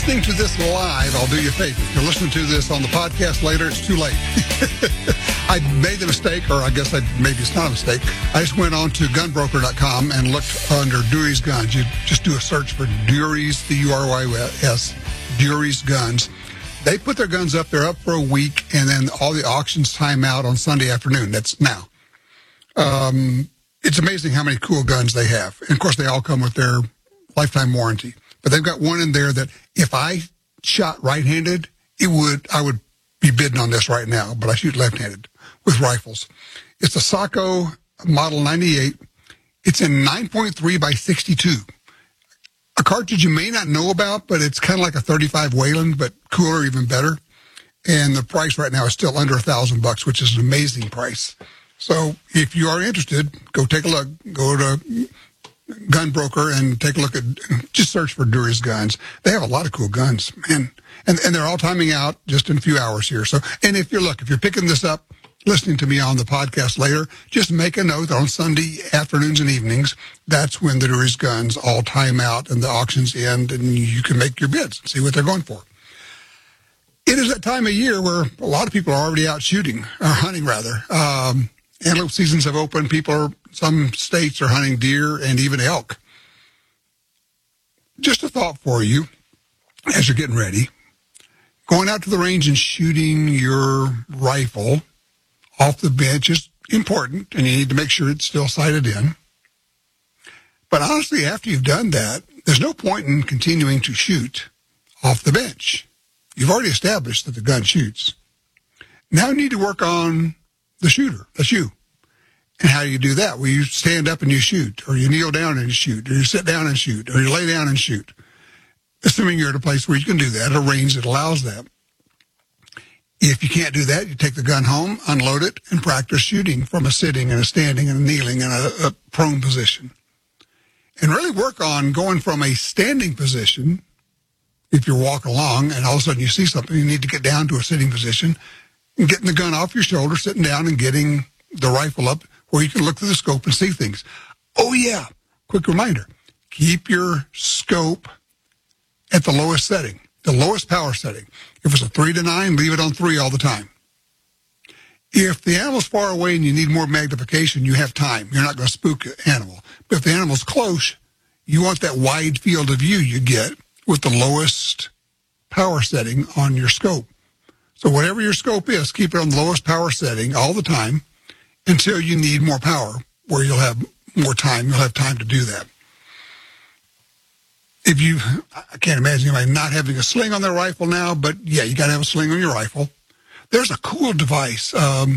listening to this live, I'll do you a favor. If you're listening to this on the podcast later, it's too late. I made the mistake, or I guess maybe it's not a mistake. I just went on to gunbroker.com and looked under Dury's Guns. You just do a search for Dury's, D-U-R-Y-S, Dury's Guns. They put their guns up. They're up for a week, and then all the auctions time out on Sunday afternoon. That's now. It's amazing how many cool guns they have. And, of course, they all come with their lifetime warranty. But they've got one in there that if I shot right-handed, I would be bidding on this right now, but I shoot left-handed with rifles. It's a Sako Model 98. It's in 9.3 by 62. A cartridge you may not know about, but it's kind of like a 35 Wayland, but cooler, even better. And the price right now is still under $1,000, which is an amazing price. So if you are interested, go take a look. Go to Gun Broker and take a look at, just search for Dury's Guns. They have a lot of cool guns, man. And they're all timing out just in a few hours here. So, and if you're picking this up, listening to me on the podcast later, just make a note that on Sunday afternoons and evenings, that's when the Dury's Guns all time out and the auctions end, and you can make your bids and see what they're going for. It is that time of year where a lot of people are already out shooting, or hunting rather. Antelope seasons have opened. Some states are hunting deer and even elk. Just a thought for you as you're getting ready. Going out to the range and shooting your rifle off the bench is important, and you need to make sure it's still sighted in. But honestly, after you've done that, there's no point in continuing to shoot off the bench. You've already established that the gun shoots. Now you need to work on the shooter. That's you. And how do you do that? Well, you stand up and you shoot, or you kneel down and you shoot, or you sit down and shoot, or you lay down and shoot. Assuming you're at a place where you can do that, a range that allows that. If you can't do that, you take the gun home, unload it, and practice shooting from a sitting and a standing and a kneeling and a prone position. And really work on going from a standing position. If you're walking along and all of a sudden you see something, you need to get down to a sitting position and getting the gun off your shoulder, sitting down and getting the rifle up where you can look through the scope and see things. Oh, yeah. Quick reminder. Keep your scope at the lowest setting, the lowest power setting. If it's a 3 to 9, leave it on 3 all the time. If the animal's far away and you need more magnification, you have time. You're not going to spook the animal. But if the animal's close, you want that wide field of view you get with the lowest power setting on your scope. So whatever your scope is, keep it on the lowest power setting all the time until you need more power, where you'll have more time. You'll have time to do that. I can't imagine anybody not having a sling on their rifle now, but yeah, you got to have a sling on your rifle. There's a cool device,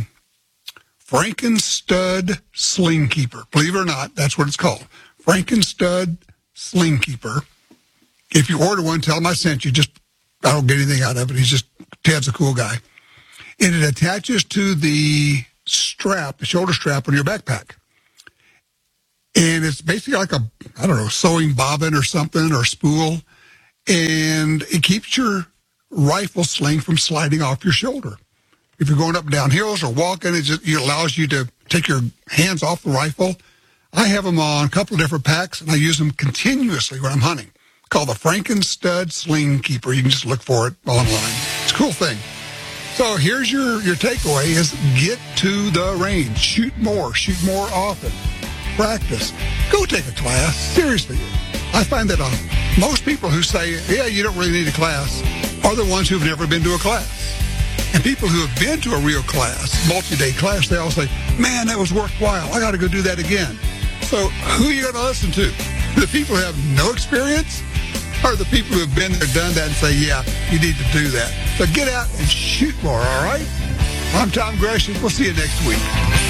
Frankenstud Sling Keeper. Believe it or not, that's what it's called. Frankenstud Sling Keeper. If you order one, tell him I sent you. I don't get anything out of it. Ted's a cool guy. And it attaches to the strap, the shoulder strap on your backpack. And it's basically like sewing bobbin or something, or spool. And it keeps your rifle sling from sliding off your shoulder. If you're going up and down hills or walking, it allows you to take your hands off the rifle. I have them on a couple of different packs, and I use them continuously when I'm hunting. Called the Frankenstud Sling Keeper. You can just look for it online. It's a cool thing. So here's your takeaway is get to the range. Shoot more often. Practice. Go take a class. Seriously. I find that most people who say, yeah, you don't really need a class, are the ones who've never been to a class. And people who have been to a real class, multi-day class, they all say, man, that was worthwhile. I got to go do that again. So who are you going to listen to? The people who have no experience, or the people who have been there, done that, and say, yeah, you need to do that. So get out and shoot more, all right? I'm Tom Gresham. We'll see you next week.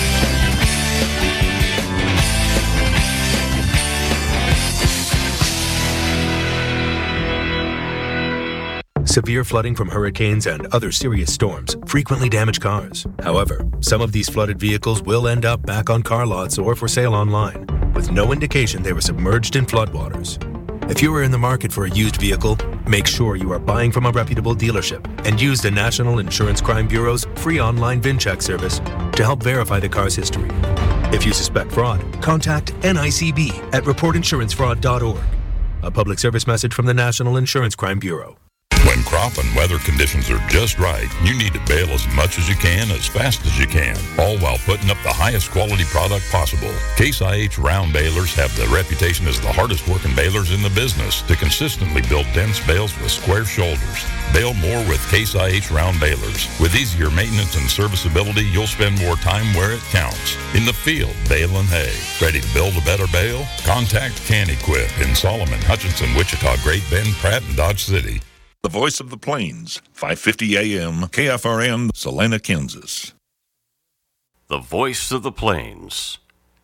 Severe flooding from hurricanes and other serious storms frequently damage cars. However, some of these flooded vehicles will end up back on car lots or for sale online, with no indication they were submerged in floodwaters. If you are in the market for a used vehicle, make sure you are buying from a reputable dealership and use the National Insurance Crime Bureau's free online VIN check service to help verify the car's history. If you suspect fraud, contact NICB at reportinsurancefraud.org. A public service message from the National Insurance Crime Bureau. When crop and weather conditions are just right, you need to bale as much as you can, as fast as you can, all while putting up the highest quality product possible. Case IH round balers have the reputation as the hardest working balers in the business to consistently build dense bales with square shoulders. Bale more with Case IH round balers. With easier maintenance and serviceability, you'll spend more time where it counts. In the field, baling hay. Ready to build a better bale? Contact Can-Equip in Solomon, Hutchinson, Wichita, Great Bend, Pratt, and Dodge City. The Voice of the Plains, 550 AM, KFRN, Salina, Kansas. The Voice of the Plains,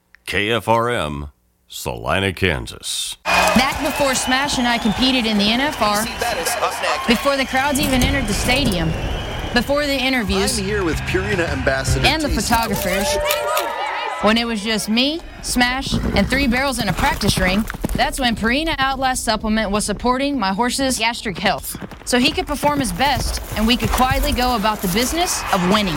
KFRM, Salina, Kansas. Back before Smash and I competed in the NFR, before the crowds even entered the stadium, before the interviews, I'm here with Purina Ambassador and the photographers, when it was just me, Smash, and 3 barrels in a practice ring, that's when Purina Outlast Supplement was supporting my horse's gastric health, so he could perform his best and we could quietly go about the business of winning.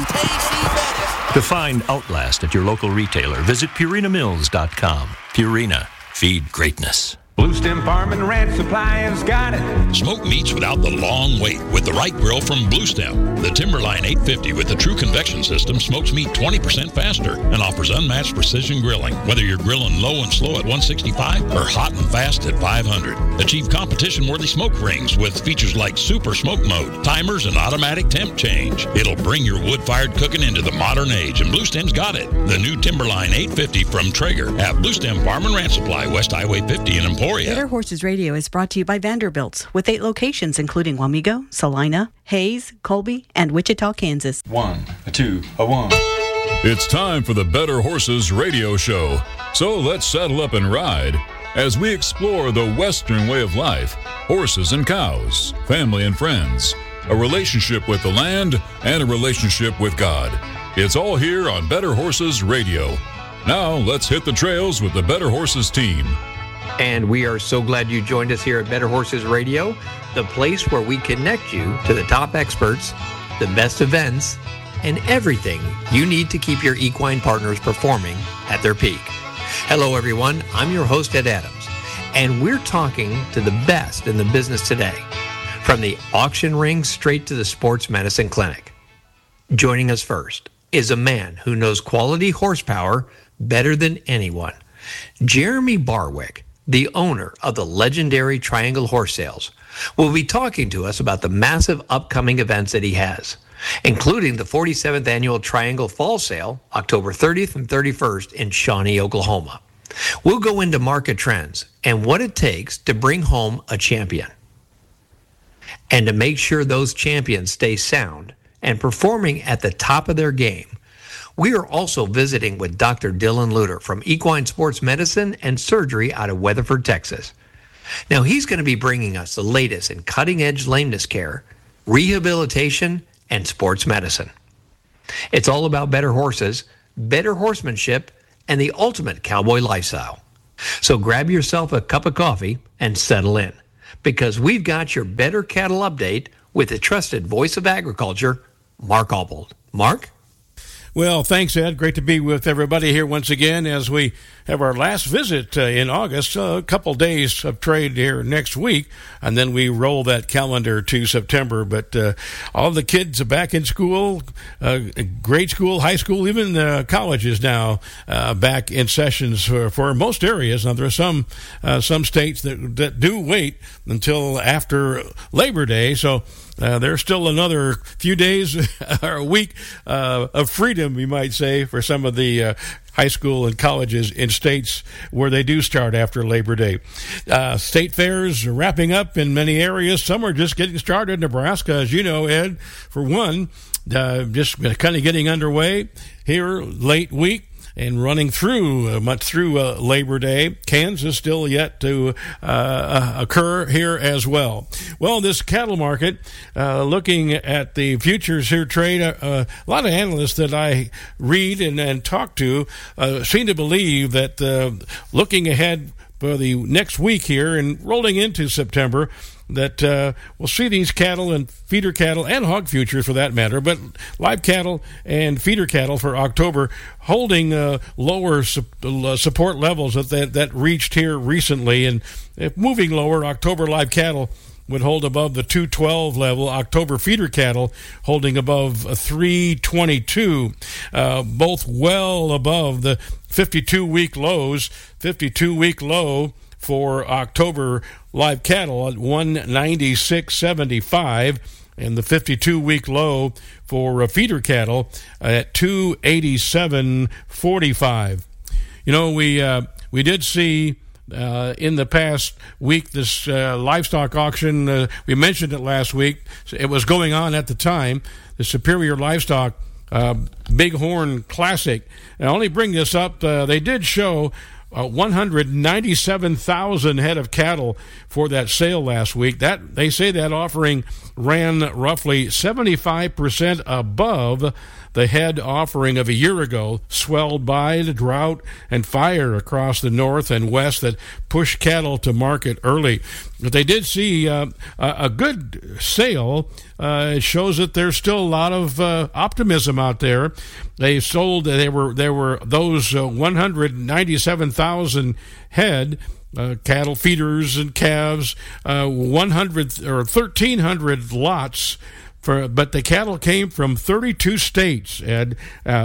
To find Outlast at your local retailer, visit PurinaMills.com. Purina, feed greatness. Blue Stem Farm and Ranch Supply has got it. Smoked meats without the long wait with the right grill from Blue Stem. The Timberline 850 with the true convection system smokes meat 20% faster and offers unmatched precision grilling. Whether you're grilling low and slow at 165 or hot and fast at 500. Achieve competition-worthy smoke rings with features like Super Smoke Mode, timers, and automatic temp change. It'll bring your wood-fired cooking into the modern age, and Blue Stem's got it. The new Timberline 850 from Traeger at Blue Stem Farm and Ranch Supply, West Highway 50 in Emporia. Better Horses Radio is brought to you by Vanderbilt's, with 8 locations including Wamego, Salina, Hayes, Colby, and Wichita, Kansas. 1, a 2, a 1. It's time for the Better Horses Radio Show. So let's saddle up and ride as we explore the Western way of life, horses and cows, family and friends, a relationship with the land, and a relationship with God. It's all here on Better Horses Radio. Now let's hit the trails with the Better Horses team. And we are so glad you joined us here at Better Horses Radio, the place where we connect you to the top experts, the best events, and everything you need to keep your equine partners performing at their peak. Hello, everyone. I'm your host, Ed Adams, and we're talking to the best in the business today, from the auction ring straight to the sports medicine clinic. Joining us first is a man who knows quality horsepower better than anyone, Jeremy Barwick, the owner of the legendary Triangle Horse Sales, will be talking to us about the massive upcoming events that he has, including the 47th Annual Triangle Fall Sale, October 30th and 31st in Shawnee, Oklahoma. We'll go into market trends and what it takes to bring home a champion, and to make sure those champions stay sound and performing at the top of their game. We are also visiting with Dr. Dylan Luter from Equine Sports Medicine and Surgery out of Weatherford, Texas. Now, he's going to be bringing us the latest in cutting-edge lameness care, rehabilitation, and sports medicine. It's all about better horses, better horsemanship, and the ultimate cowboy lifestyle. So grab yourself a cup of coffee and settle in, because we've got your Better Cattle Update with the trusted voice of agriculture, Mark Albold. Mark? Well, thanks, Ed. Great to be with everybody here once again as we have our last visit in August. A couple days of trade here next week, and then we roll that calendar to September. But all the kids are back in school, grade school, high school, even colleges now back in sessions for most areas. Now, there are some states that do wait until after Labor Day, so there's still another few days or a week of freedom, you might say, for some of the high school and colleges in states where they do start after Labor Day. State fairs are wrapping up in many areas. Some are just getting started. Nebraska, as you know, Ed, for one, just kind of getting underway here late week and running through Labor Day. Kansas still yet to occur here as well. Well, this cattle market, looking at the futures here trade, a lot of analysts that I read and talk to seem to believe that looking ahead for the next week here and rolling into September, that we'll see these cattle and feeder cattle and hog futures for that matter, but live cattle and feeder cattle for October holding lower support levels that reached here recently, and if moving lower. October live cattle would hold above the 212 level. October feeder cattle holding above 322, both well above the 52-week lows. 52-week low for October live cattle at 196.75, and the 52-week low for feeder cattle at 287.45. You know, we did see in the past week this livestock auction. We mentioned it last week. It was going on at the time. The Superior Livestock Bighorn Classic. And I only bring this up. They did show 197,000 head of cattle for that sale last week. That they say that offering ran roughly 75% above the head offering of a year ago, swelled by the drought and fire across the north and west that pushed cattle to market early. But they did see a good sale. It shows that there's still a lot of optimism out there. They sold. There were those 197,000 head. Cattle feeders and calves, 100 or 1,300 lots. But the cattle came from 32 states and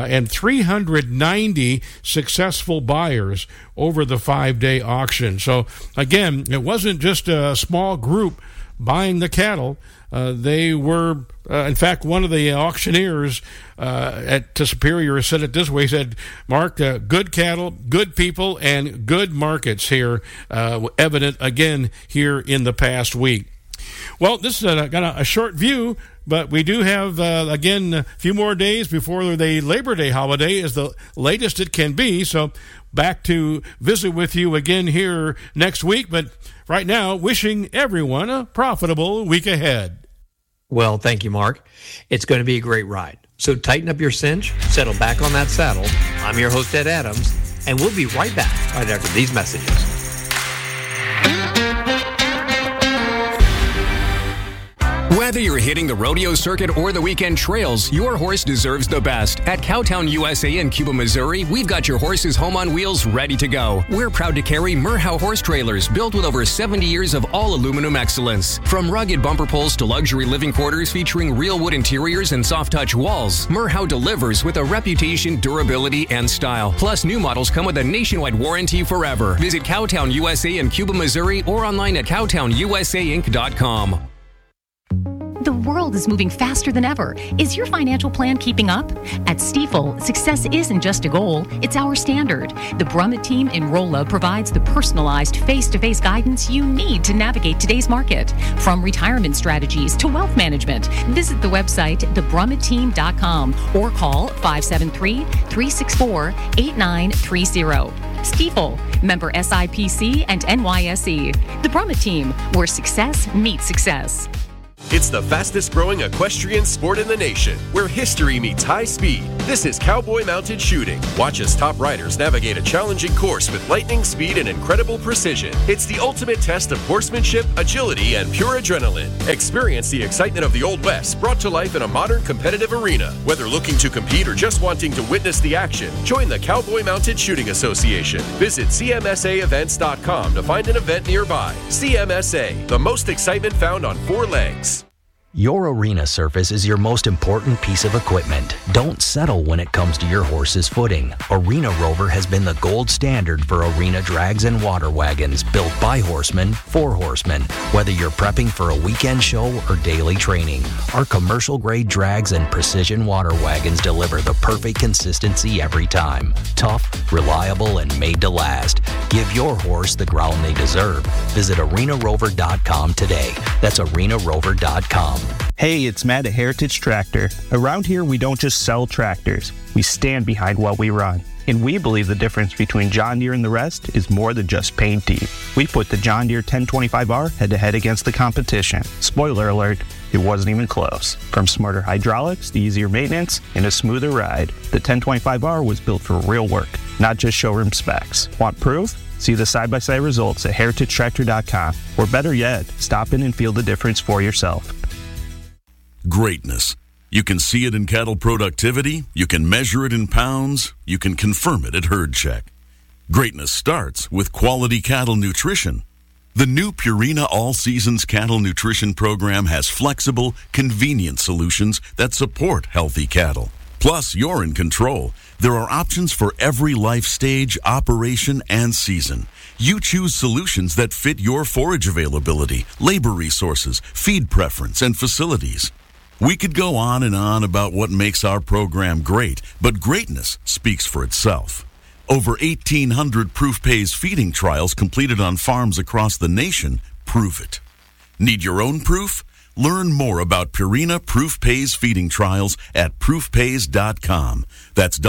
390 successful buyers over the 5-day auction. So, again, it wasn't just a small group buying the cattle. They were, in fact, one of the auctioneers to Superior said it this way. He said, Mark, good cattle, good people, and good markets here, evident again here in the past week. Well, this is got a short view, but we do have, again, a few more days before the Labor Day holiday is the latest it can be. So back to visit with you again here next week. But right now, wishing everyone a profitable week ahead. Well, thank you, Mark. It's going to be a great ride. So tighten up your cinch, settle back on that saddle. I'm your host, Ed Adams, and we'll be right back right after these messages. Whether you're hitting the rodeo circuit or the weekend trails, your horse deserves the best. At Cowtown USA in Cuba, Missouri, we've got your horse's home on wheels ready to go. We're proud to carry Merhow horse trailers built with over 70 years of all aluminum excellence. From rugged bumper poles to luxury living quarters featuring real wood interiors and soft touch walls, Merhow delivers with a reputation, durability, and style. Plus, new models come with a nationwide warranty forever. Visit Cowtown USA in Cuba, Missouri or online at cowtownusainc.com. The world is moving faster than ever. Is your financial plan keeping up? At Stifel, success isn't just a goal, it's our standard. The Brummett team in Rolla provides the personalized face-to-face guidance you need to navigate today's market. From retirement strategies to wealth management, visit the website thebrummettteam.com or call 573-364-8930. Stifel, member SIPC and NYSE. The Brummett team, where success meets success. It's the fastest growing equestrian sport in the nation, where history meets high speed. This is Cowboy Mounted Shooting. Watch as top riders navigate a challenging course with lightning speed and incredible precision. It's the ultimate test of horsemanship, agility, and pure adrenaline. Experience the excitement of the Old West brought to life in a modern competitive arena. Whether looking to compete or just wanting to witness the action, join the Cowboy Mounted Shooting Association. Visit CMSAevents.com to find an event nearby. CMSA, the most excitement found on 4 legs. Your arena surface is your most important piece of equipment. Don't settle when it comes to your horse's footing. Arena Rover has been the gold standard for arena drags and water wagons built by horsemen for horsemen. Whether you're prepping for a weekend show or daily training, our commercial-grade drags and precision water wagons deliver the perfect consistency every time. Tough, reliable, and made to last. Give your horse the ground they deserve. Visit arenarover.com today. That's arenarover.com. Hey, it's Matt at Heritage Tractor. Around here, we don't just sell tractors. We stand behind what we run. And we believe the difference between John Deere and the rest is more than just paint deep. We put the John Deere 1025R head-to-head against the competition. Spoiler alert, it wasn't even close. From smarter hydraulics to easier maintenance and a smoother ride, the 1025R was built for real work, not just showroom specs. Want proof? See the side-by-side results at heritagetractor.com. Or better yet, stop in and feel the difference for yourself. Greatness. You can see it in cattle productivity, you can measure it in pounds, you can confirm it at Herd Check. Greatness starts with quality cattle nutrition. The new Purina All Seasons Cattle Nutrition Program has flexible, convenient solutions that support healthy cattle. Plus, you're in control. There are options for every life stage, operation, and season. You choose solutions that fit your forage availability, labor resources, feed preference, and facilities. We could go on and on about what makes our program great, but greatness speaks for itself. Over 1,800 Proof Pays feeding trials completed on farms across the nation prove it. Need your own proof? Learn more about Purina Proof Pays feeding trials at proofpays.com. That's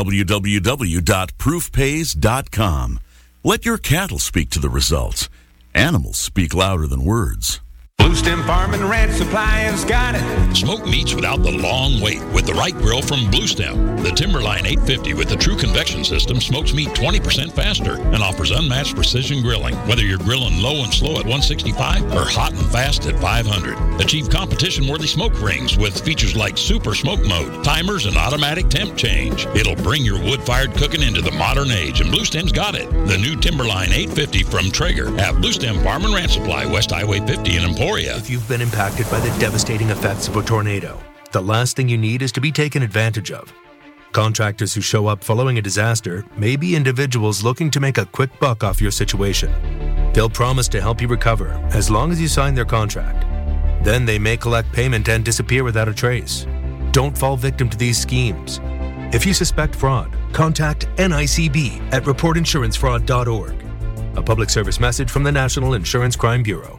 www.proofpays.com. Let your cattle speak to the results. Animals speak louder than words. Bluestem Farm and Ranch Supply has got it. Smoke meats without the long wait with the right grill from Bluestem. The Timberline 850 with the true convection system smokes meat 20% faster and offers unmatched precision grilling. Whether you're grilling low and slow at 165 or hot and fast at 500. Achieve competition-worthy smoke rings with features like Super Smoke Mode, timers, and automatic temp change. It'll bring your wood-fired cooking into the modern age, and Bluestem's got it. The new Timberline 850 from Traeger at Bluestem Farm and Ranch Supply, West Highway 50 in Emporia. If you've been impacted by the devastating effects of a tornado, the last thing you need is to be taken advantage of. Contractors who show up following a disaster may be individuals looking to make a quick buck off your situation. They'll promise to help you recover as long as you sign their contract. Then they may collect payment and disappear without a trace. Don't fall victim to these schemes. If you suspect fraud, contact NICB at reportinsurancefraud.org. A public service message from the National Insurance Crime Bureau.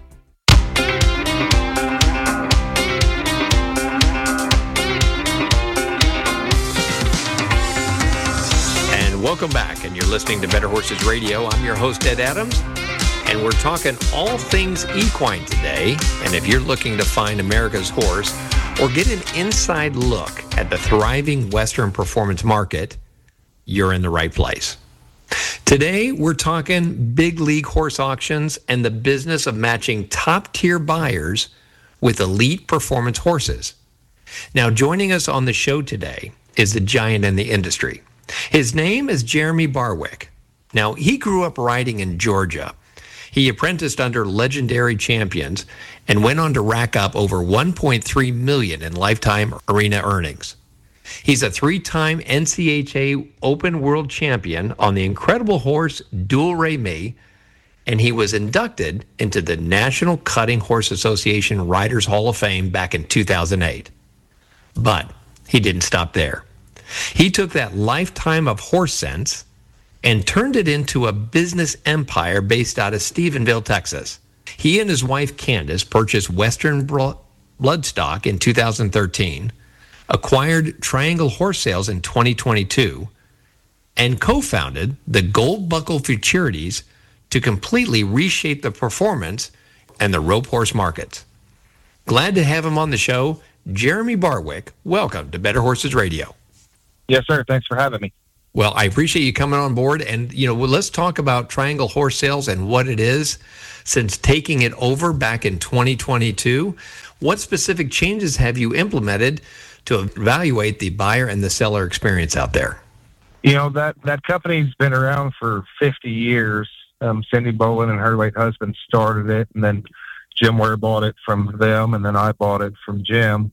Welcome back, and you're listening to Better Horses Radio. I'm your host, Ed Adams, and we're talking all things equine today. And if you're looking to find America's horse or get an inside look at the thriving Western performance market, you're in the right place. Today, we're talking big league horse auctions and the business of matching top-tier buyers with elite performance horses. Now, joining us on the show today is the giant in the industry. His name is Jeremy Barwick. Now, he grew up riding in Georgia. He apprenticed under legendary champions and went on to rack up over $1.3 million in lifetime arena earnings. He's a three-time NCHA Open World Champion on the incredible horse Dual Remy, and he was inducted into the National Cutting Horse Association Riders Hall of Fame back in 2008. But he didn't stop there. He took that lifetime of horse sense and turned it into a business empire based out of Stephenville, Texas. He and his wife, Candace, purchased Western Bloodstock in 2013, acquired Triangle Horse Sales in 2022, and co-founded the Gold Buckle Futurities to completely reshape the performance and the rope horse markets. Glad to have him on the show. Jeremy Barwick, welcome to Better Horses Radio. Yes, sir. Thanks for having me. Well, I appreciate you coming on board. And, let's talk about Triangle Horse Sales and what it is since taking it over back in 2022. What specific changes have you implemented to evaluate the buyer and the seller experience out there? That company's been around for 50 years. Cindy Bolin and her late husband started it, and then Jim Ware bought it from them, and then I bought it from Jim.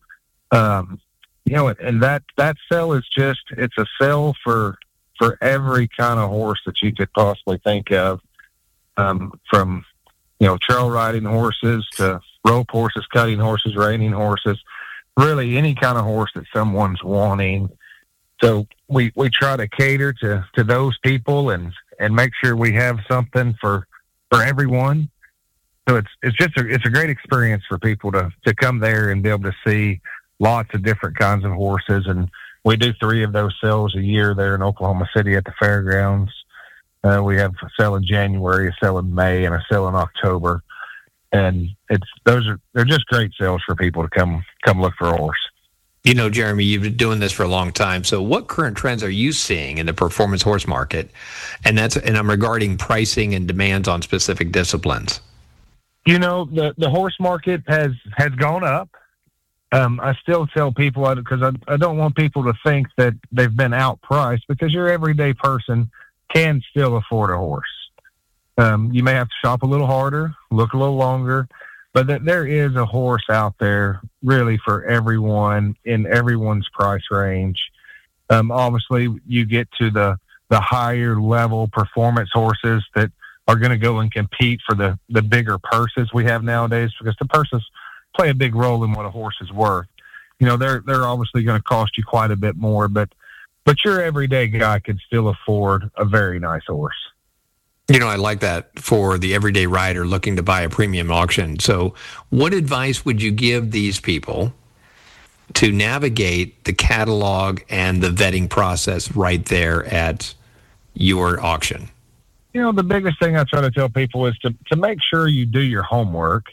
And that sale is it's a sale for every kind of horse that you could possibly think of, from, trail riding horses to rope horses, cutting horses, reining horses, really any kind of horse that someone's wanting. So we try to cater to those people and make sure we have something for everyone. So it's a great experience for people to come there and be able to see lots of different kinds of horses. And we do 3 of those sales a year there in Oklahoma City at the fairgrounds. We have a sale in January, a sale in May, and a sale in October. And they're just great sales for people to come look for a horse. Jeremy, you've been doing this for a long time. So what current trends are you seeing in the performance horse market? And I'm regarding pricing and demands on specific disciplines. The horse market has gone up. I still tell people, because I don't want people to think that they've been outpriced, because your everyday person can still afford a horse. You may have to shop a little harder, look a little longer, but there is a horse out there really for everyone in everyone's price range. Obviously, you get to the higher level performance horses that are going to go and compete for the bigger purses we have nowadays, because the purses play a big role in what a horse is worth. They're obviously going to cost you quite a bit more, but your everyday guy could still afford a very nice horse. I like that for the everyday rider looking to buy a premium auction. So what advice would you give these people to navigate the catalog and the vetting process right there at your auction? The biggest thing I try to tell people is to make sure you do your homework.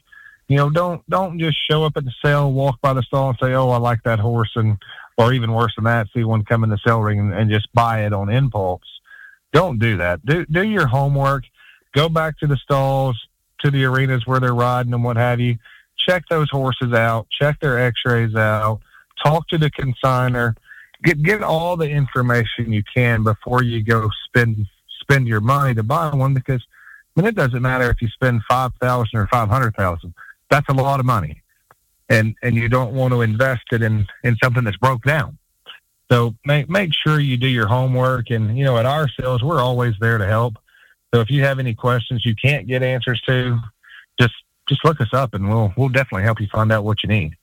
Don't just show up at the sale, walk by the stall and say, oh, I like that horse, or even worse than that, see one come in the sale ring and just buy it on impulse. Don't do that. Do your homework. Go back to the stalls, to the arenas where they're riding and what have you. Check those horses out. Check their x-rays out. Talk to the consignor. Get all the information you can before you go spend your money to buy one, because it doesn't matter if you spend $5,000 or $500,000. That's a lot of money, and you don't want to invest it in something that's broke down. So make sure you do your homework, and at our sales we're always there to help. So if you have any questions you can't get answers to, just look us up, and we'll definitely help you find out what you need.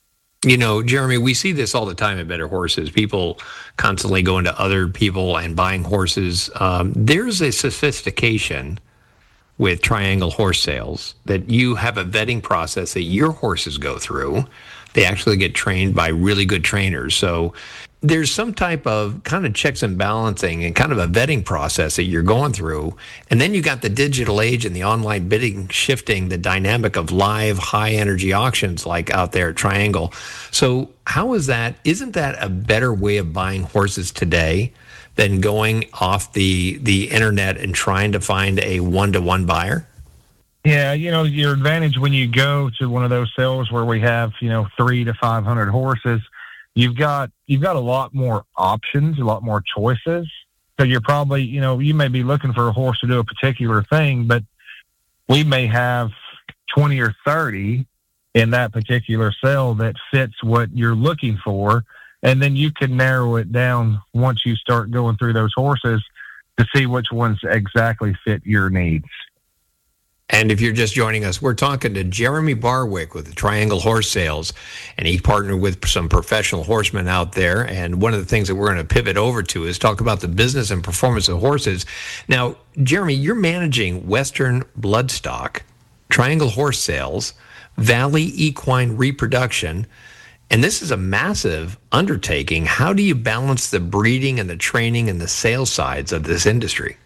Jeremy, we see this all the time at Better Horses. People constantly going to other people and buying horses. There's a sophistication with Triangle Horse Sales that you have a vetting process that your horses go through. They actually get trained by really good trainers. So there's some type of kind of checks and balancing and kind of a vetting process that you're going through. And then you got the digital age and the online bidding shifting the dynamic of live high energy auctions like out there at Triangle. So how is that? Isn't that a better way of buying horses today than going off the internet and trying to find a one-to-one buyer? Yeah, your advantage when you go to one of those sales where we have, 300 to 500 horses, you've got a lot more options, a lot more choices. So you're probably, you may be looking for a horse to do a particular thing, but we may have 20 or 30 in that particular sale that fits what you're looking for. And then you can narrow it down once you start going through those horses to see which ones exactly fit your needs. And if you're just joining us, we're talking to Jeremy Barwick with the Triangle Horse Sales, and he partnered with some professional horsemen out there. And one of the things that we're going to pivot over to is talk about the business and performance of horses. Now, Jeremy, you're managing Western Bloodstock, Triangle Horse Sales, Valley Equine Reproduction, and this is a massive undertaking. How do you balance the breeding and the training and the sales sides of this industry?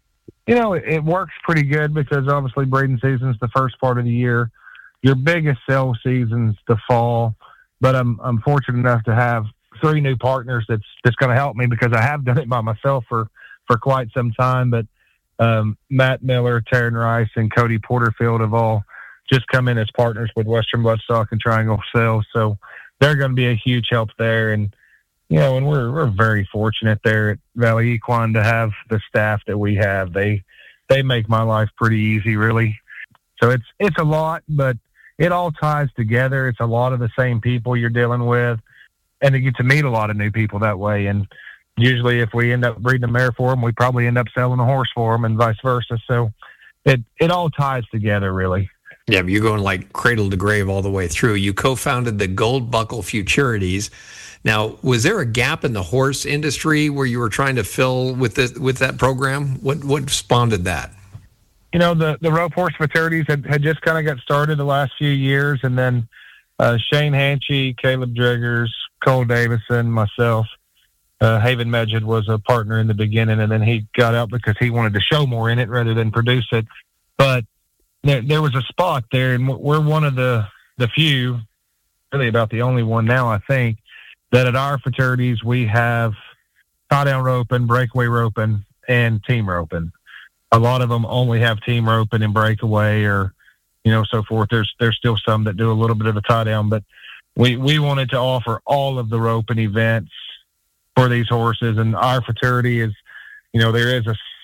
It works pretty good because obviously breeding season's the first part of the year. Your biggest sales season's the fall, but I'm fortunate enough to have 3 new partners that's going to help me, because I have done it by myself for quite some time. But Matt Miller, Taryn Rice, and Cody Porterfield have all just come in as partners with Western Bloodstock and Triangle Sales. So they're going to be a huge help there. And and we're very fortunate there at Valley Equine to have the staff that we have. They make my life pretty easy, really. So it's a lot, but it all ties together. It's a lot of the same people you're dealing with, and you get to meet a lot of new people that way. And usually if we end up breeding a mare for them, we probably end up selling a horse for them, and vice versa. So it all ties together, really. Yeah, but you're going like cradle to grave all the way through. You co-founded the Gold Buckle Futurities. Now, was there a gap in the horse industry where you were trying to fill with that program? What spawned that? The rope horse futurities had just kind of got started the last few years, and then Shane Hanchy, Caleb Driggers, Cole Davison, myself, Haven Medjed was a partner in the beginning, and then he got out because he wanted to show more in it rather than produce it. But there was a spot there, and we're one of the few, really about the only one now, I think, that at our fraternities we have tie-down roping, breakaway roping, and team roping. A lot of them only have team roping and breakaway, or so forth. There's still some that do a little bit of the tie-down, but we wanted to offer all of the roping events for these horses. And our fraternity is, there is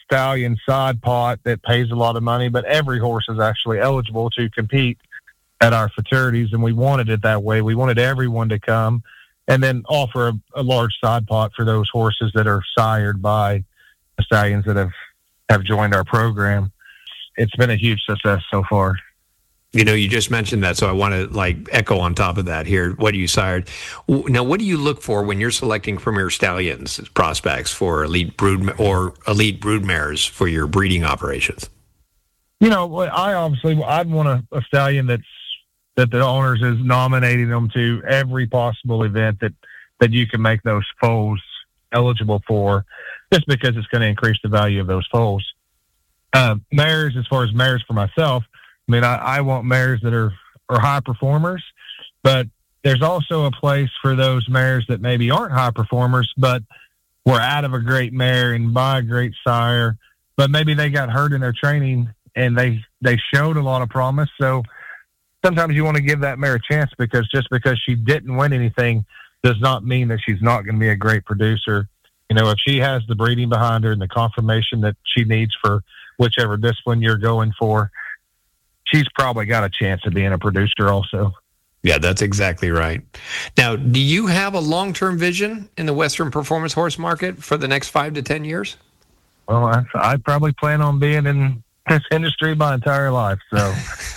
stallion side pot that pays a lot of money, but every horse is actually eligible to compete at our fraternities, and we wanted it that way. We wanted everyone to come and then offer a large side pot for those horses that are sired by the stallions that have joined our program. It's been a huge success so far. You know, you just mentioned that, so I want to echo on top of that here. What you sired. Now, what do you look for when you're selecting premier stallions prospects for elite brood mares for your breeding operations? You know, I'd want a stallion that the owners is nominating them to every possible event that you can make those foals eligible for, just because it's going to increase the value of those foals. Mares, as far as mares for myself, I mean, I want mares that are high performers, but there's also a place for those mares that maybe aren't high performers, but were out of a great mare and by a great sire, but maybe they got hurt in their training and they showed a lot of promise. So sometimes you want to give that mare a chance, because just because she didn't win anything does not mean that she's not going to be a great producer. You know, if she has the breeding behind her and the confirmation that she needs for whichever discipline you're going for, she's probably got a chance of being a producer also. Yeah, that's exactly right. Now, do you have a long-term vision in the Western performance horse market for the next 5 to 10 years? Well, I probably plan on being in this industry my entire life. So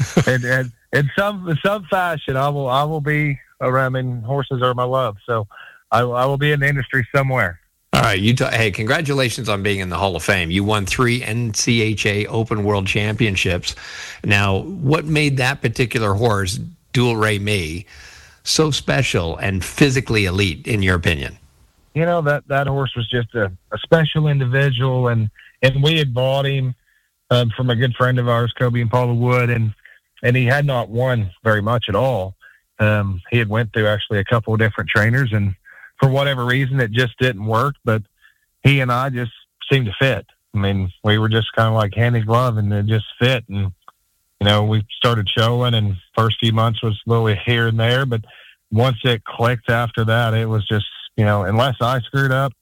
in some fashion, I will be around. I mean, horses are my love. So I will be in the industry somewhere. All right. Hey, congratulations on being in the Hall of Fame. You won 3 NCHA Open World Championships. Now, what made that particular horse, Dual Ray Me, so special and physically elite, in your opinion? You know, that horse was just a special individual, and we had bought him from a good friend of ours, Kobe and Paula Wood, and he had not won very much at all. He had went through actually a couple of different trainers, and for whatever reason, it just didn't work, but he and I just seemed to fit. I mean, we were just kind of like hand in glove, and it just fit. And, you know, we started showing, and first few months was a little here and there, but once it clicked after that, it was just, you know, unless I screwed up,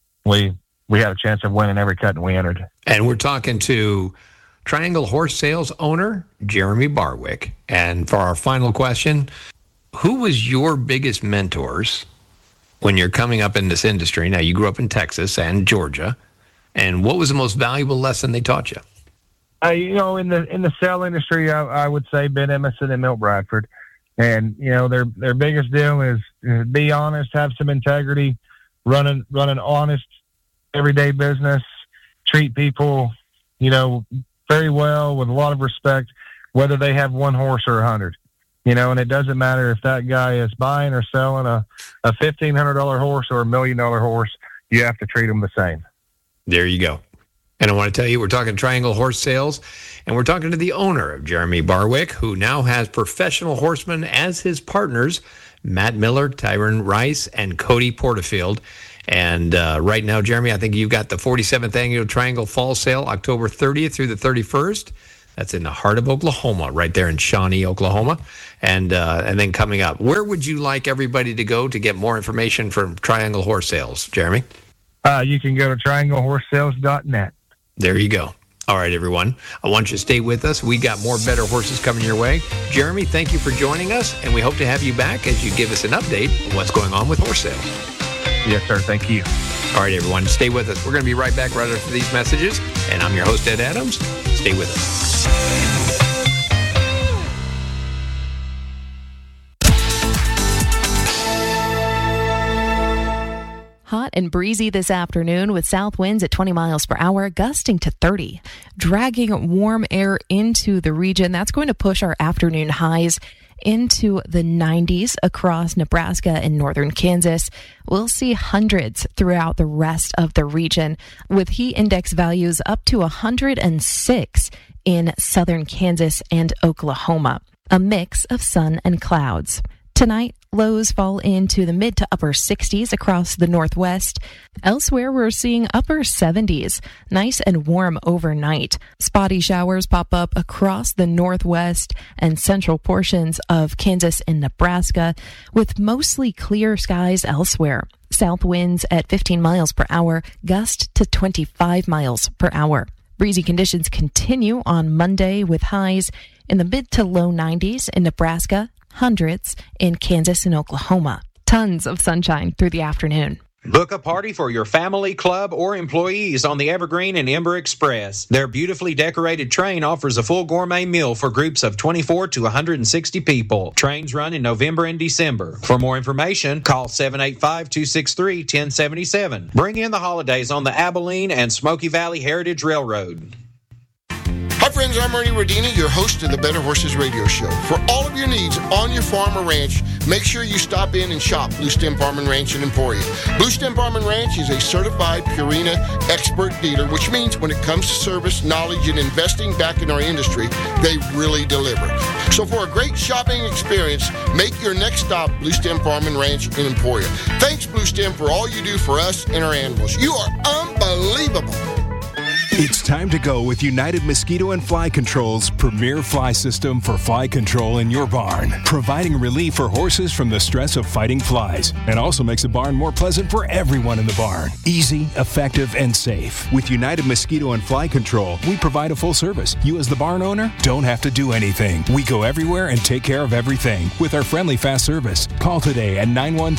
we had a chance of winning every cut we entered. And we're talking to Triangle Horse Sales owner Jeremy Barwick. And for our final question, who was your biggest mentors when you're coming up in this industry? Now, you grew up in Texas and Georgia, and what was the most valuable lesson they taught you? You know, in the sale industry, I would say Ben Emerson and Milt Bradford. And, you know, their biggest deal is be honest, have some integrity, run an honest, everyday business, treat people, you know, very well with a lot of respect, whether they have one horse or 100. You know, and it doesn't matter if that guy is buying or selling a $1,500 horse or $1 million horse, you have to treat them the same. There you go. And I want to tell you, we're talking Triangle Horse Sales, and we're talking to the owner of Jeremy Barwick, who now has professional horsemen as his partners, Matt Miller, Tyron Rice, and Cody Porterfield. And right now, Jeremy, I think you've got the 47th Annual Triangle Fall Sale, October 30th through the 31st. That's in the heart of Oklahoma, right there in Shawnee, Oklahoma. And then coming up, where would you like everybody to go to get more information from Triangle Horse Sales, Jeremy? You can go to trianglehorsesales.net. There you go. All right, everyone. I want you to stay with us. We got more better horses coming your way. Jeremy, thank you for joining us, and we hope to have you back as you give us an update on what's going on with horse sales. Yes, sir. Thank you. All right, everyone. Stay with us. We're going to be right back right after these messages, and I'm your host, Ed Adams. Stay with us. Hot and breezy this afternoon with south winds at 20 miles per hour, gusting to 30. Dragging warm air into the region, that's going to push our afternoon highs into the 90s across Nebraska and northern Kansas. We'll see hundreds throughout the rest of the region, with heat index values up to 106 in southern Kansas and Oklahoma. A mix of sun and clouds. Tonight, Lows fall into the mid to upper 60s across the northwest. Elsewhere, we're seeing upper 70s. Nice and warm overnight. Spotty showers pop up across the northwest and central portions of Kansas and Nebraska, with mostly clear skies elsewhere. South winds at 15 miles per hour, gust to 25 miles per hour. Breezy conditions continue on Monday with highs in the mid to low 90s in Nebraska, hundreds in Kansas and Oklahoma. Tons of sunshine through the afternoon. Book a party for your family, club, or employees on the Evergreen and Ember Express. Their beautifully decorated train offers a full gourmet meal for groups of 24 to 160 people. Trains run in November and December. For more information, call 785-263-1077. Bring in the holidays on the Abilene and Smoky Valley Heritage Railroad. Hi friends, I'm Ernie Rodina, your host of the Better Horses Radio Show. For all of your needs on your farm or ranch, make sure you stop in and shop Blue Stem Farm and Ranch in Emporia. Blue Stem Farm and Ranch is a certified Purina expert dealer, which means when it comes to service, knowledge, and investing back in our industry, they really deliver. So for a great shopping experience, make your next stop Blue Stem Farm and Ranch in Emporia. Thanks, Blue Stem, for all you do for us and our animals. You are unbelievable. It's time to go with United Mosquito and Fly Control's premier fly system for fly control in your barn, providing relief for horses from the stress of fighting flies, and also makes the barn more pleasant for everyone in the barn. Easy, effective, and safe. With United Mosquito and Fly Control, we provide a full service. You as the barn owner don't have to do anything. We go everywhere and take care of everything with our friendly fast service. Call today at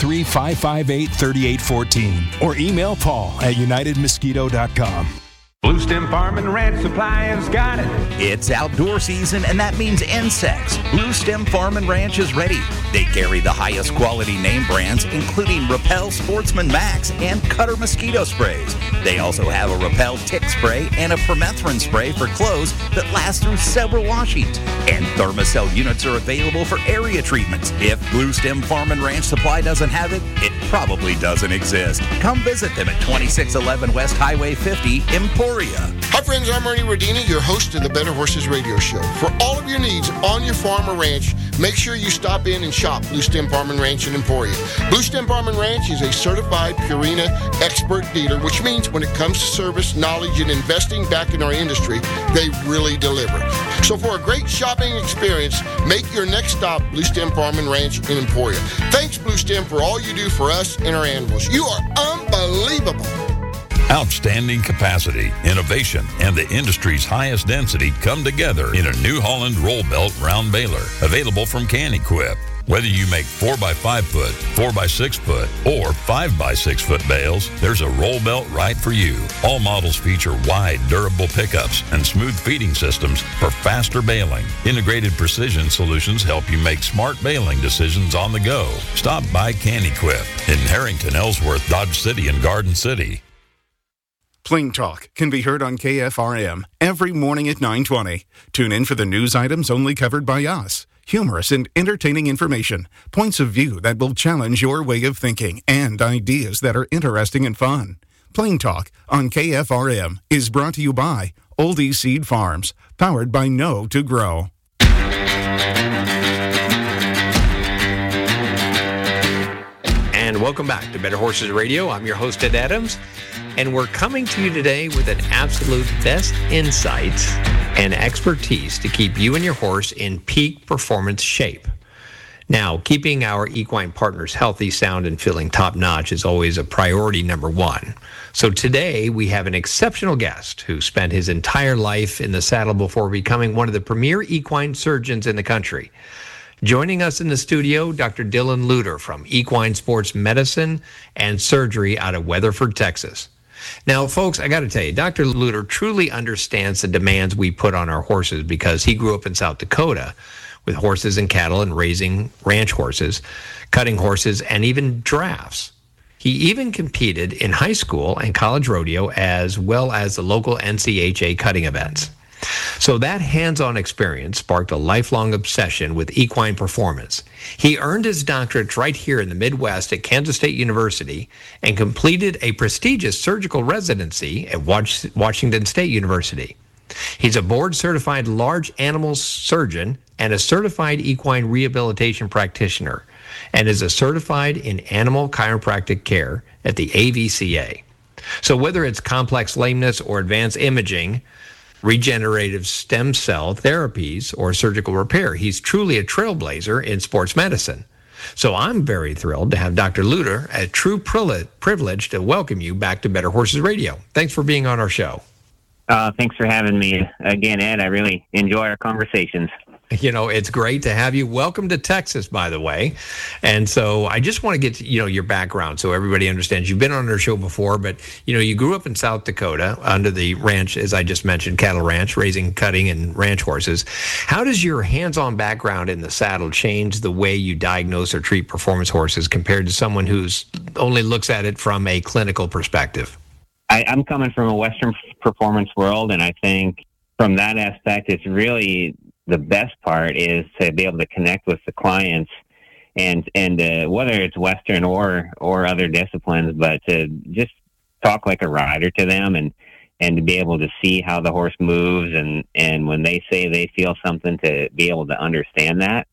913-558-3814 or email Paul at unitedmosquito.com. Blue Stem Farm and Ranch Supply has got it. It's outdoor season, and that means insects. Blue Stem Farm and Ranch is ready. They carry the highest quality name brands, including Repel Sportsman Max and Cutter mosquito sprays. They also have a Repel tick spray and a permethrin spray for clothes that last through several washings. And Thermacell units are available for area treatments. If Blue Stem Farm and Ranch Supply doesn't have it, it probably doesn't exist. Come visit them at 2611 West Highway 50, Emporia. Hi friends, I'm Ernie Rodina, your host of the Better Horses Radio Show. For all of your needs on your farm or ranch, make sure you stop in and shop Blue Stem Farm and Ranch in Emporia. Blue Stem Farm and Ranch is a certified Purina expert dealer, which means when it comes to service, knowledge, and investing back in our industry, they really deliver. So for a great shopping experience, make your next stop Blue Stem Farm and Ranch in Emporia. Thanks, Blue Stem, for all you do for us and our animals. You are unbelievable. Outstanding capacity, innovation, and the industry's highest density come together in a New Holland roll belt round baler, available from Can-Equip. Whether you make 4x5 foot, 4x6 foot, or 5x6 foot bales, there's a roll belt right for you. All models feature wide, durable pickups and smooth feeding systems for faster baling. Integrated precision solutions help you make smart baling decisions on the go. Stop by Can-Equip in Harrington, Ellsworth, Dodge City, and Garden City. Plain Talk can be heard on KFRM every morning at 9:20. Tune in for the news items only covered by us. Humorous and entertaining information, points of view that will challenge your way of thinking, and ideas that are interesting and fun. Plain Talk on KFRM is brought to you by Oldie Seed Farms, powered by Know to Grow. And welcome back to Better Horses Radio. I'm your host, Ed Adams. And we're coming to you today with an absolute best insights and expertise to keep you and your horse in peak performance shape. Now, keeping our equine partners healthy, sound, and feeling top-notch is always a priority number one. So today, we have an exceptional guest who spent his entire life in the saddle before becoming one of the premier equine surgeons in the country. Joining us in the studio, Dr. Dylan Luter from Equine Sports Medicine and Surgery out of Weatherford, Texas. Now, folks, I got to tell you, Dr. Luter truly understands the demands we put on our horses because he grew up in South Dakota with horses and cattle and raising ranch horses, cutting horses, and even drafts. He even competed in high school and college rodeo as well as the local NCHA cutting events. So that hands-on experience sparked a lifelong obsession with equine performance. He earned his doctorate right here in the Midwest at Kansas State University and completed a prestigious surgical residency at Washington State University. He's a board-certified large animal surgeon and a certified equine rehabilitation practitioner. and is a certified in animal chiropractic care at the AVCA. So whether it's complex lameness or advanced imaging, regenerative stem cell therapies, or surgical repair, he's truly a trailblazer in sports medicine. So I'm very thrilled to have Dr. Luter, a true privilege to welcome you back to Better Horses Radio. Thanks for being on our show. Thanks for having me again, Ed. I really enjoy our conversations. You know, it's great to have you. Welcome to Texas, by the way. And so I just want to get to, your background so everybody understands. You've been on our show before, but, you grew up in South Dakota under the ranch, as I just mentioned, cattle ranch, raising, cutting, and ranch horses. How does your hands-on background in the saddle change the way you diagnose or treat performance horses compared to someone who's only looks at it from a clinical perspective? I'm coming from a Western performance world, and I think from that aspect, it's really the best part is to be able to connect with the clients and whether it's Western or other disciplines, but to just talk like a rider to them and to be able to see how the horse moves and when they say they feel something, to be able to understand that.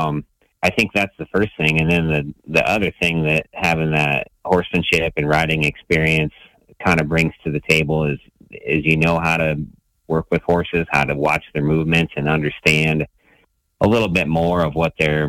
I think that's the first thing. And then the other thing that having that horsemanship and riding experience kind of brings to the table is how to work with horses, how to watch their movements and understand a little bit more of what they're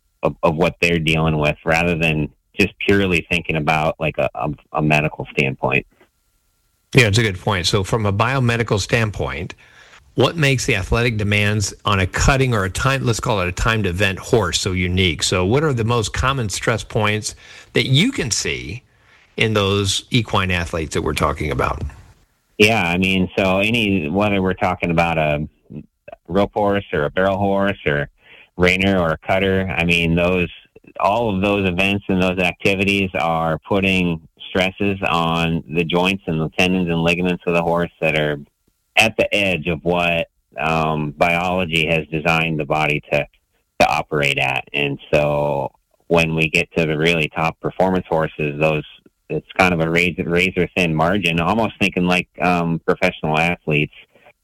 dealing with, rather than just purely thinking about like a medical standpoint. Yeah, it's a good point. So from a biomedical standpoint, what makes the athletic demands on a cutting or let's call it a timed event horse so unique? So what are the most common stress points that you can see in those equine athletes that we're talking about? Yeah, I mean, so whether we're talking about a rope horse or a barrel horse or reiner or a cutter, I mean, all of those events and those activities are putting stresses on the joints and the tendons and ligaments of the horse that are at the edge of what biology has designed the body to operate at. And so when we get to the really top performance horses, it's kind of a razor thin margin, almost thinking like professional athletes,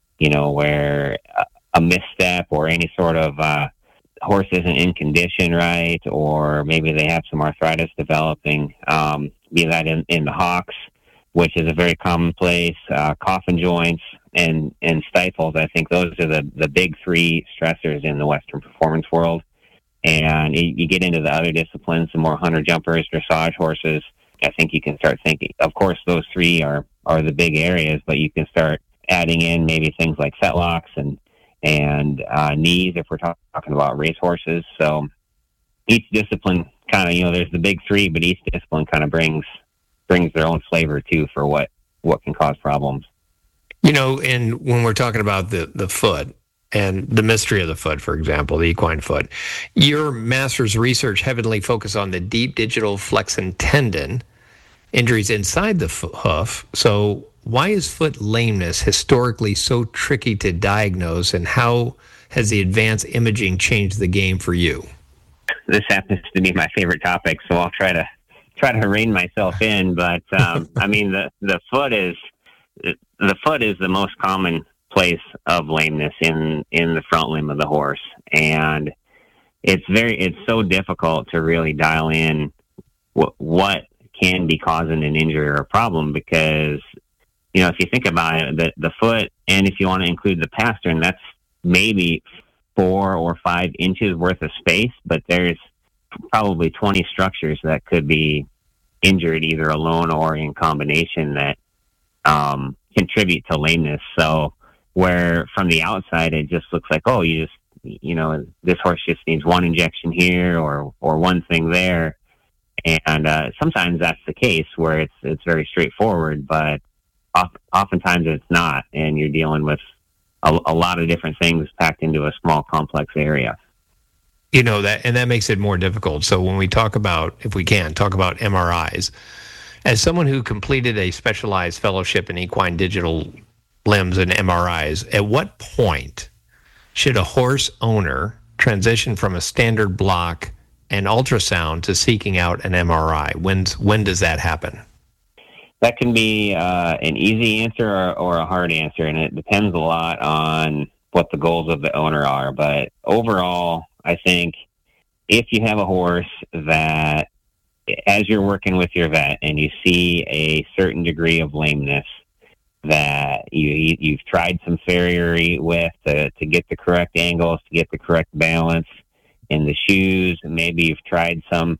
where a misstep or any sort of horse isn't in condition right, or maybe they have some arthritis developing, be that in the hocks, which is a very commonplace, coffin joints and stifles. I think those are the big three stressors in the Western performance world. And you get into the other disciplines, the more hunter jumpers, dressage horses, I think you can start thinking, of course, those three are the big areas, but you can start adding in maybe things like fetlocks and knees if we're talking about race horses. So each discipline kind of, there's the big three, but each discipline kind of brings their own flavor too for what can cause problems. And when we're talking about the foot and the mystery of the foot, for example, the equine foot, your master's research heavily focused on the deep digital flexin tendon injuries inside the hoof. So why is foot lameness historically so tricky to diagnose, and how has the advanced imaging changed the game for you? This happens to be my favorite topic, so I'll try to rein myself in. But I mean, the foot is the most common place of lameness in the front limb of the horse, and it's so difficult to really dial in what can be causing an injury or a problem, because if you think about it, the foot, and if you want to include the pastern, that's maybe 4 or 5 inches worth of space, but there's probably 20 structures that could be injured either alone or in combination that contribute to lameness. So where from the outside it just looks like, oh, this horse just needs one injection here or one thing there, and sometimes that's the case where it's very straightforward, but oftentimes it's not, and you're dealing with a lot of different things packed into a small complex area. That makes it more difficult. So when we talk about, if we can talk about MRIs, as someone who completed a specialized fellowship in equine digital limbs and MRIs, at what point should a horse owner transition from a standard block and ultrasound to seeking out an MRI? When does that happen? That can be an easy answer or a hard answer, and it depends a lot on what the goals of the owner are. But overall, I think if you have a horse that, as you're working with your vet and you see a certain degree of lameness that you've tried some farriery with to get the correct angles, to get the correct balance in the shoes, maybe you've tried some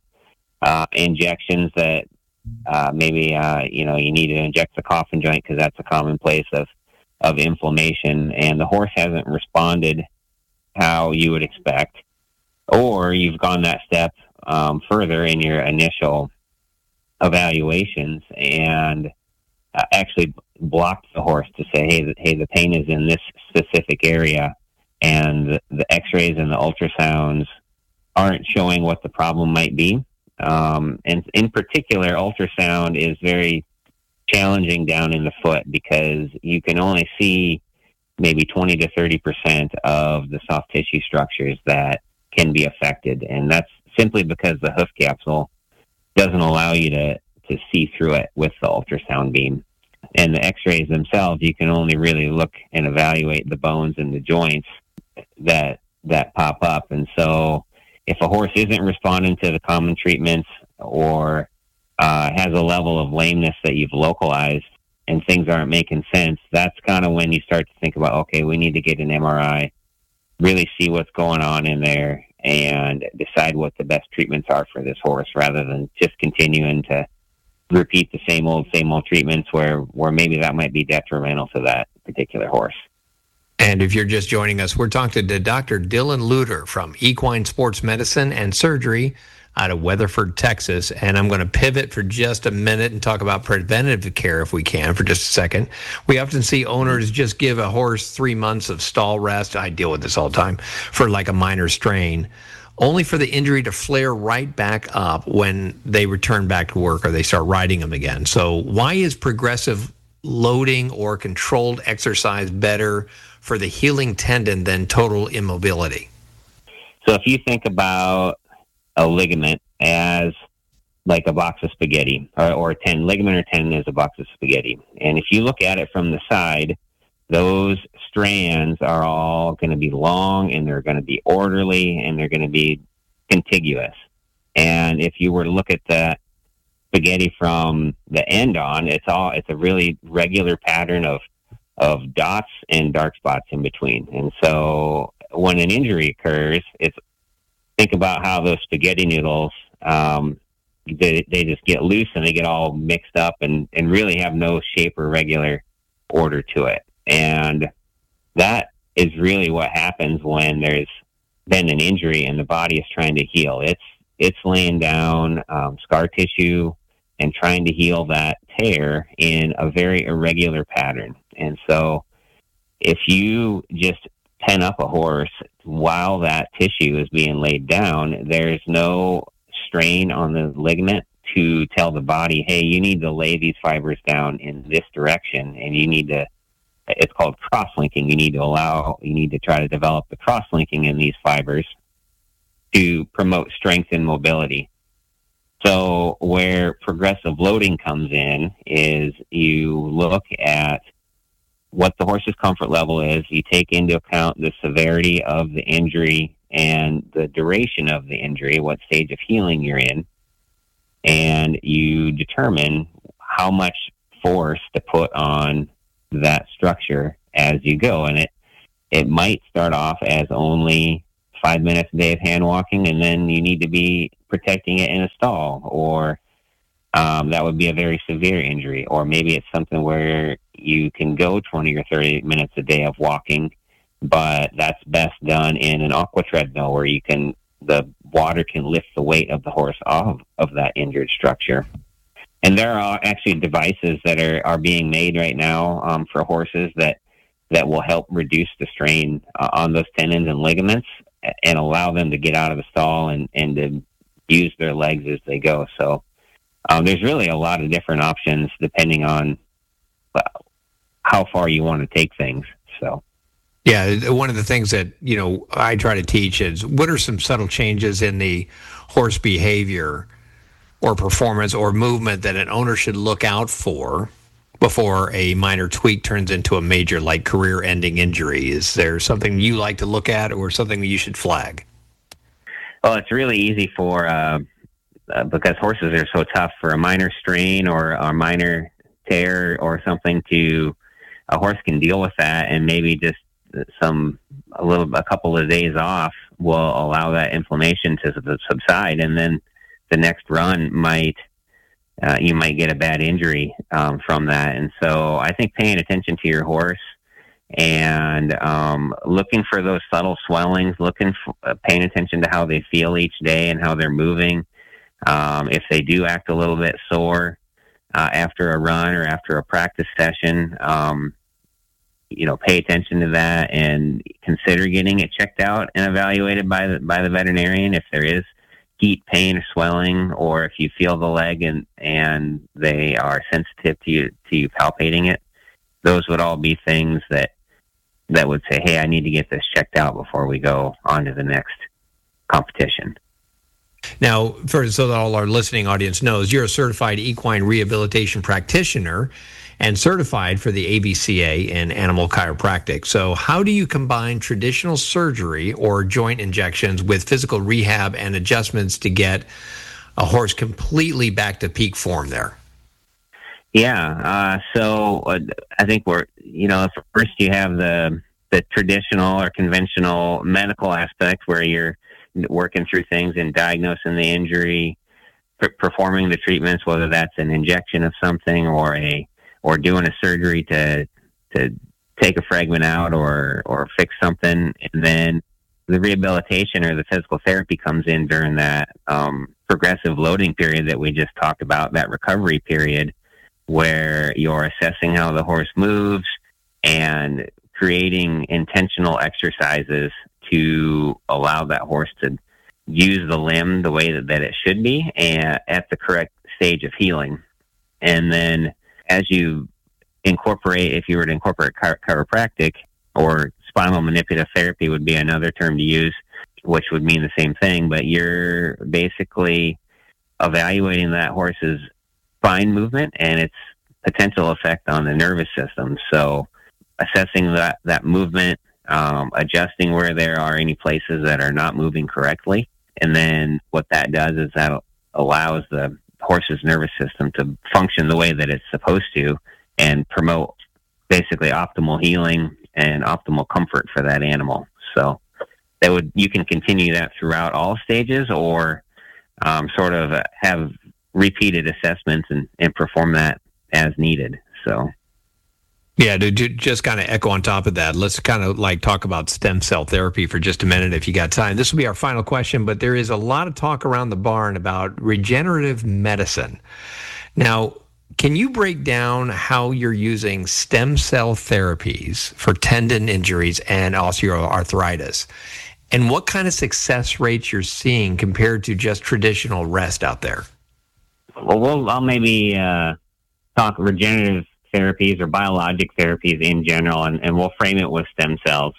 injections that maybe you need to inject the coffin joint because that's a common place of inflammation, and the horse hasn't responded how you would expect, or you've gone that step further in your initial evaluations and actually blocked the horse to say, hey, the pain is in this specific area, and the x-rays and the ultrasounds aren't showing what the problem might be. And in particular, ultrasound is very challenging down in the foot because you can only see maybe 20 to 30% of the soft tissue structures that can be affected. And that's simply because the hoof capsule doesn't allow you to see through it with the ultrasound beam. And the x-rays themselves, you can only really look and evaluate the bones and the joints that pop up. And so if a horse isn't responding to the common treatments or has a level of lameness that you've localized and things aren't making sense, that's kind of when you start to think about, okay, we need to get an MRI, really see what's going on in there, and decide what the best treatments are for this horse rather than just continuing to repeat the same old treatments where maybe that might be detrimental to that particular horse. And if you're just joining us, we're talking to Dr. Dylan Luter from Equine Sports Medicine and Surgery out of Weatherford, Texas. And I'm going to pivot for just a minute and talk about preventative care if we can for just a second. We often see owners just give a horse 3 months of stall rest. I deal with this all the time for like a minor strain, only for the injury to flare right back up when they return back to work or they start riding them again. So why is progressive loading or controlled exercise better for the healing tendon than total immobility? So if you think about a ligament as like a box of spaghetti, or a tendon, ligament or tendon is a box of spaghetti. And if you look at it from the side, those strands are all going to be long and they're going to be orderly and they're going to be contiguous. And if you were to look at the spaghetti from the end on, it's a really regular pattern of dots and dark spots in between. And so when an injury occurs, think about how those spaghetti noodles, they just get loose and they get all mixed up and really have no shape or regular order to it. And that is really what happens when there's been an injury and the body is trying to heal. It's laying down scar tissue and trying to heal that tear in a very irregular pattern. And so if you just pen up a horse while that tissue is being laid down, there's no strain on the ligament to tell the body, hey, you need to lay these fibers down in this direction, and you need to, it's called cross-linking. You need to try to develop the cross-linking in these fibers to promote strength and mobility. So where progressive loading comes in is you look at what the horse's comfort level is. You take into account the severity of the injury and the duration of the injury, what stage of healing you're in, and you determine how much force to put on that structure as you go. And it might start off as only 5 minutes a day of hand walking, and then you need to be protecting it in a stall, or that would be a very severe injury. Or maybe it's something where you can go 20 or 30 minutes a day of walking, but that's best done in an aqua treadmill where the water can lift the weight of the horse off of that injured structure. And there are actually devices that are being made right now for horses that will help reduce the strain on those tendons and ligaments and allow them to get out of the stall and to use their legs as they go. So there's really a lot of different options depending on how far you want to take things. So, yeah, one of the things that, I try to teach is what are some subtle changes in the horse behavior or performance or movement that an owner should look out for before a minor tweak turns into a major, like, career-ending injury? Is there something you like to look at or something you should flag? Well, it's really easy for because horses are so tough, for a minor strain or a minor tear or something a horse can deal with that, and maybe just a couple of days off will allow that inflammation to subside, and then the next run you might get a bad injury from that. And so I think paying attention to your horse and looking for those subtle swellings, paying attention to how they feel each day and how they're moving. If they do act a little bit sore after a run or after a practice session, pay attention to that and consider getting it checked out and evaluated by the veterinarian if there is heat, pain, or swelling, or if you feel the leg and they are sensitive to you palpating it. Those would all be things that would say, hey, I need to get this checked out before we go on to the next competition. Now, so that all our listening audience knows, you're a certified equine rehabilitation practitioner and certified for the ABCA in animal chiropractic. So how do you combine traditional surgery or joint injections with physical rehab and adjustments to get a horse completely back to peak form there? Yeah, so I think first you have the traditional or conventional medical aspect where you're working through things and diagnosing the injury, performing the treatments, whether that's an injection of something or doing a surgery to take a fragment out or fix something. And then the rehabilitation or the physical therapy comes in during that progressive loading period that we just talked about, that recovery period, where you're assessing how the horse moves and creating intentional exercises to allow that horse to use the limb the way that it should be and at the correct stage of healing. And then as you if you were to incorporate chiropractic, or spinal manipulative therapy would be another term to use, which would mean the same thing, but you're basically evaluating that horse's spine movement and its potential effect on the nervous system. So assessing that movement, adjusting where there are any places that are not moving correctly. And then what that does is that allows the horse's nervous system to function the way that it's supposed to and promote basically optimal healing and optimal comfort for that animal. So you can continue that throughout all stages, or sort of have repeated assessments and perform that as needed. So. Yeah, to just kind of echo on top of that, let's kind of talk about stem cell therapy for just a minute if you got time. This will be our final question, but there is a lot of talk around the barn about regenerative medicine. Now, can you break down how you're using stem cell therapies for tendon injuries and osteoarthritis, and what kind of success rates you're seeing compared to just traditional rest out there? Well, I'll maybe talk regenerative therapies or biologic therapies in general, and we'll frame it with stem cells.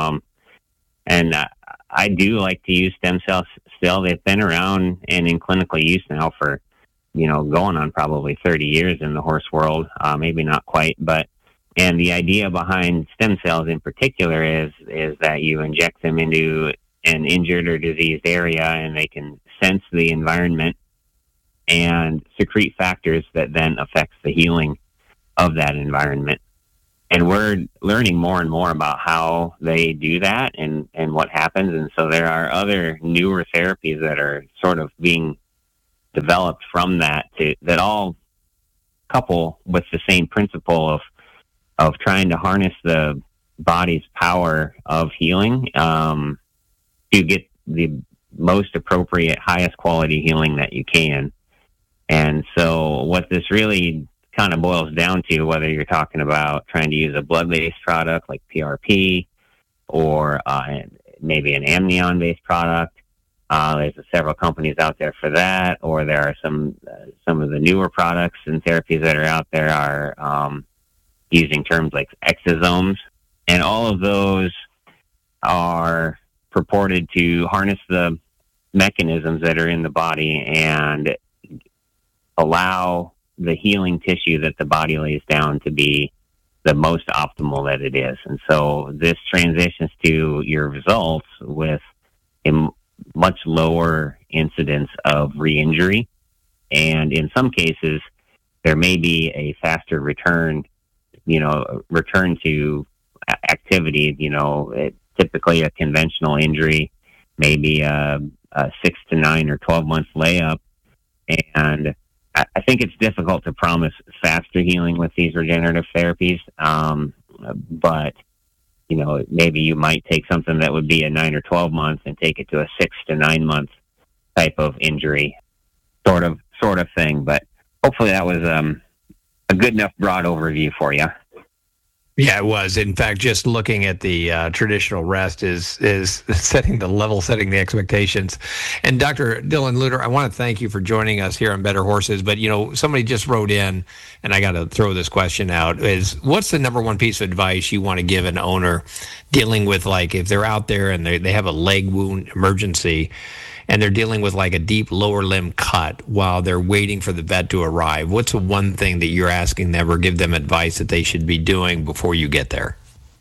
And I do like to use stem cells still. They've been around and in clinical use now for, going on probably 30 years in the horse world, maybe not quite, and the idea behind stem cells in particular is that you inject them into an injured or diseased area, and they can sense the environment and secrete factors that then affects the healing of that environment. And we're learning more and more about how they do that and what happens. And so there are other newer therapies that are sort of being developed from that all couple with the same principle of trying to harness the body's power of healing to get the most appropriate, highest quality healing that you can. And so what this really kind of boils down to, whether you're talking about trying to use a blood-based product like PRP or maybe an amnion-based product. There's several companies out there for that, or there are some of the newer products and therapies that are out there are using terms like exosomes, and all of those are purported to harness the mechanisms that are in the body and allow the healing tissue that the body lays down to be the most optimal that it is. And so this transitions to your results with a much lower incidence of re-injury. And in some cases, there may be a faster return to activity. Typically a conventional injury, maybe a 6 to 9 or 12 month layup. And I think it's difficult to promise faster healing with these regenerative therapies. But, maybe you might take something that would be a 9 or 12 months and take it to a 6 to 9 month type of injury, sort of thing. But hopefully that was a good enough broad overview for you. Yeah, it was. In fact, just looking at the traditional rest is setting the expectations. And Dr. Dylan Luter, I want to thank you for joining us here on Better Horses. But, somebody just wrote in, and I got to throw this question out, is what's the number one piece of advice you want to give an owner dealing with, like, if they're out there and they have a leg wound emergency, and they're dealing with like a deep lower limb cut while they're waiting for the vet to arrive? What's the one thing that you're asking them or give them advice that they should be doing before you get there?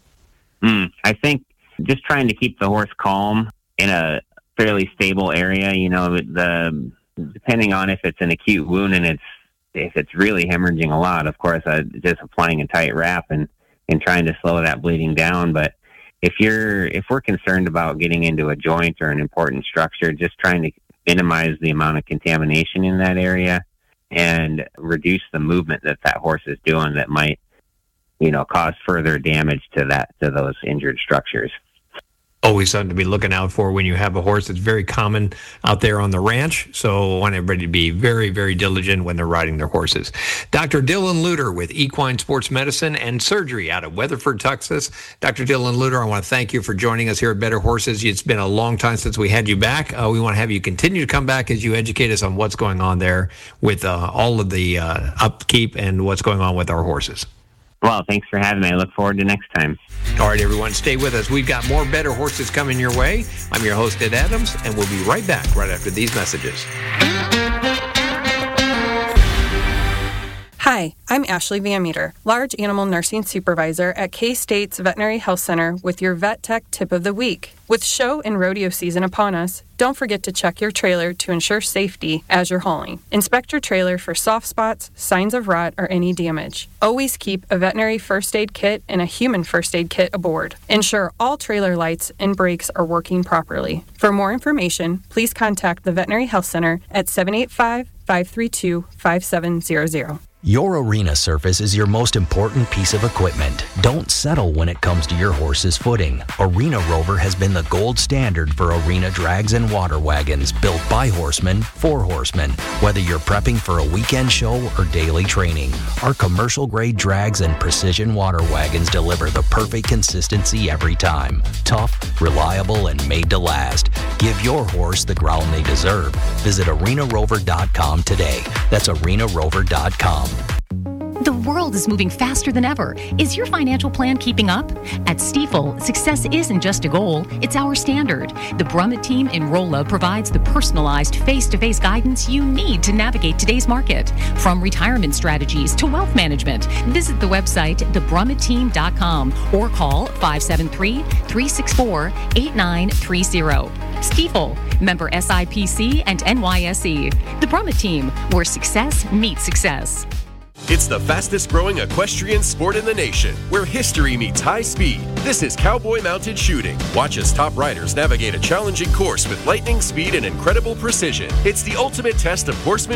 I think just trying to keep the horse calm in a fairly stable area, depending on if it's an acute wound and if it's really hemorrhaging a lot, of course, just applying a tight wrap and trying to slow that bleeding down. But if we're concerned about getting into a joint or an important structure, just trying to minimize the amount of contamination in that area and reduce the movement that horse is doing that might, cause further damage to those injured structures. Always something to be looking out for when you have a horse. That's very common out there on the ranch. So I want everybody to be very, very diligent when they're riding their horses. Dr. Dylan Luter with Equine Sports Medicine and Surgery out of Weatherford, Texas. Dr. Dylan Luter, I want to thank you for joining us here at Better Horses. It's been a long time since we had you back. We want to have you continue to come back as you educate us on what's going on there with all of the upkeep and what's going on with our horses. Well, thanks for having me. I look forward to next time. All right, everyone, stay with us. We've got more Better Horses coming your way. I'm your host, Ed Adams, and we'll be right back right after these messages. Hi, I'm Ashley Van Meter, Large Animal Nursing Supervisor at K-State's Veterinary Health Center with your Vet Tech Tip of the Week. With show and rodeo season upon us, don't forget to check your trailer to ensure safety as you're hauling. Inspect your trailer for soft spots, signs of rot, or any damage. Always keep a veterinary first aid kit and a human first aid kit aboard. Ensure all trailer lights and brakes are working properly. For more information, please contact the Veterinary Health Center at 785-532-5700. Your arena surface is your most important piece of equipment. Don't settle when it comes to your horse's footing. Arena Rover has been the gold standard for arena drags and water wagons built by horsemen for horsemen. Whether you're prepping for a weekend show or daily training, our commercial-grade drags and precision water wagons deliver the perfect consistency every time. Tough, reliable, and made to last. Give your horse the ground they deserve. Visit arenarover.com today. That's arenarover.com. The world is moving faster than ever. Is your financial plan keeping up? At Stifel, success isn't just a goal, it's our standard. The Brummett team in Rolla provides the personalized face-to-face guidance you need to navigate today's market. From retirement strategies to wealth management, visit the website thebrummett.com or call 573-364-8930. Stifel, member SIPC and NYSE. The Brummett team, where success meets success. It's the fastest growing equestrian sport in the nation, where history meets high speed. This is Cowboy Mounted Shooting. Watch as top riders navigate a challenging course with lightning speed and incredible precision. It's the ultimate test of horsemanship